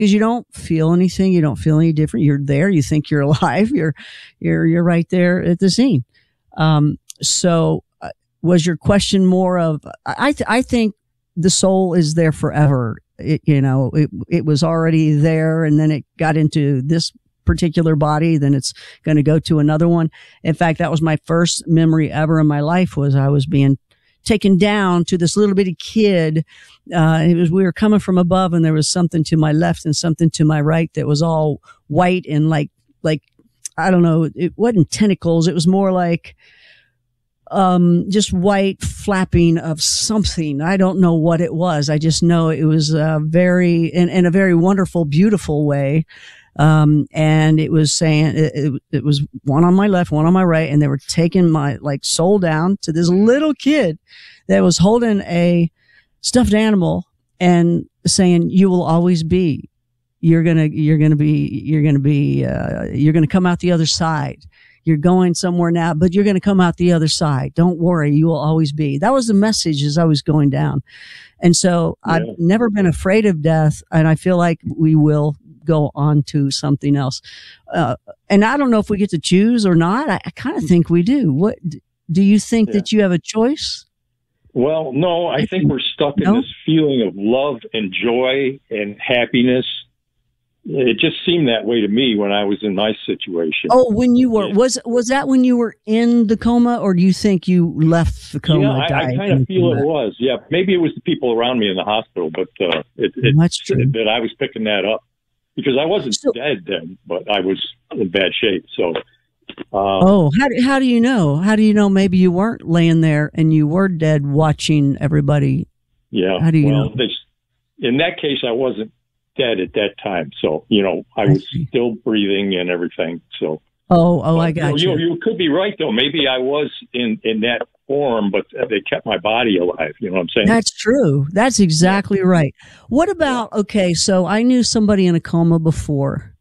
because you don't feel anything. You don't feel any different. You're there. You think you're alive. You're right there at the scene. So was your question more of, I think the soul is there forever. It was already there, and then it got into this particular body, then it's going to go to another one. In fact, that was my first memory ever in my life, was I was being taken down to this little bitty kid. We were coming from above, and there was something to my left and something to my right that was all white and like, I don't know, it wasn't tentacles. It was more like, just white flapping of something. I don't know what it was. I just know it was in a very wonderful, beautiful way. And it was saying, it was one on my left, one on my right, and they were taking my soul down to this little kid that was holding a stuffed animal and saying, "You will always be, you're going to come out the other side. You're going somewhere now, but you're going to come out the other side. Don't worry. You will always be." That was the message as I was going down. And so I've never been afraid of death. And I feel like we will go on to something else. And I don't know if we get to choose or not. I kind of think we do. What do you think that you have a choice? Well, no, I think we're stuck in this feeling of love and joy and happiness. It just seemed that way to me when I was in my situation. Oh, when you were, was that when you were in the coma, or do you think you left the coma? Yeah, I kind of feel it was. Yeah, maybe it was the people around me in the hospital, but that's true. That I was picking that up, because I wasn't dead then, but I was in bad shape. So, how do you know? How do you know maybe you weren't laying there and you were dead watching everybody? Yeah. How do you know? In that case, I wasn't dead at that time, so I was still breathing and everything. So I got you. You could be right though. Maybe I was in that form, but they kept my body alive. You know what I'm saying? That's true. That's exactly right. What about, so I knew somebody in a coma before,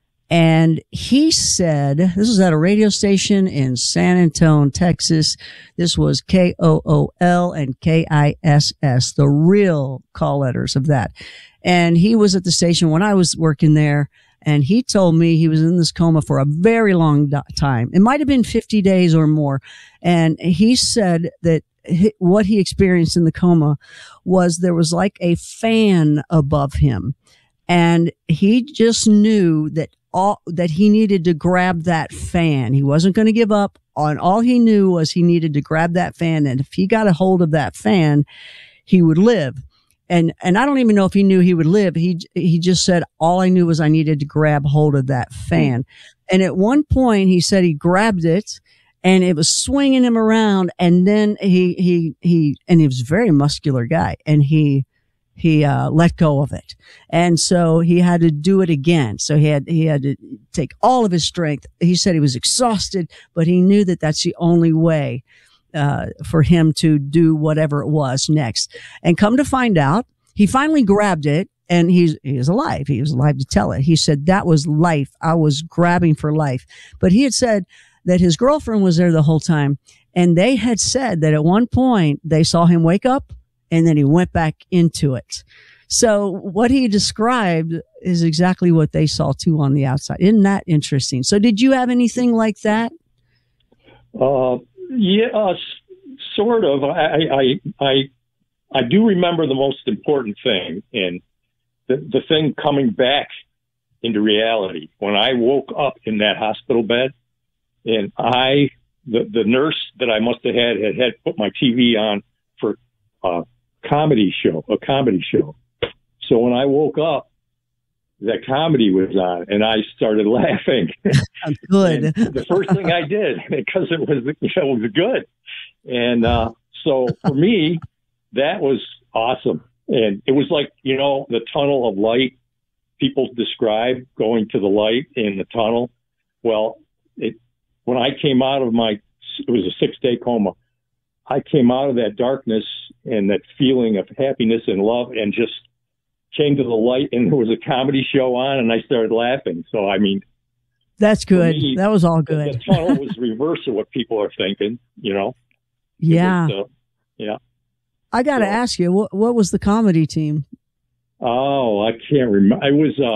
and he said, this was at a radio station in San Antonio, Texas. This was KOOL and KISS, the real call letters of that. And he was at the station when I was working there, and he told me he was in this coma for a very long time. It might have been 50 days or more. And he said that what he experienced in the coma was there was like a fan above him. And he just knew that he needed to grab that fan. He wasn't going to give up on. All he knew was he needed to grab that fan. And if he got a hold of that fan, he would live. And I don't even know if he knew he would live. He just said, all I knew was I needed to grab hold of that fan. And at one point he said he grabbed it and it was swinging him around. And then he was a very muscular guy, and he let go of it. And so he had to do it again. So he had to take all of his strength. He said he was exhausted, but he knew that that's the only way for him to do whatever it was next. And come to find out, he finally grabbed it, and he is alive. He was alive to tell it. He said, that was life. I was grabbing for life. But he had said that his girlfriend was there the whole time, and they had said that at one point they saw him wake up and then he went back into it. So what he described is exactly what they saw too on the outside. Isn't that interesting? So did you have anything like that? Yeah, sort of. I do remember the most important thing, and the thing coming back into reality. When I woke up in that hospital bed, and the nurse that I must have had put my TV on for a comedy show. So when I woke up, that comedy was on, and I started laughing. Good. And the first thing I did, because it was good. And so for me, that was awesome. And it was like, the tunnel of light people describe, going to the light in the tunnel. Well, when I came out of it was a 6-day coma. I came out of that darkness and that feeling of happiness and love, and just came to the light, and there was a comedy show on, and I started laughing. So, I mean, that's good. That was all good. The tunnel was reverse of what people are thinking, Yeah. Yeah. I got to ask you, what was the comedy team? Oh, I can't remember. I was